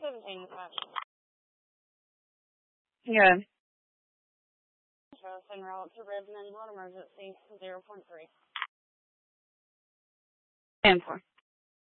17. Good. En route to Redmond, emergency 0.3. 10-4.